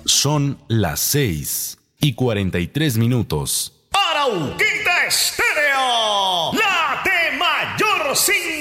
Son las 6:43. Arauquita Estéreo, la de mayor sintonía.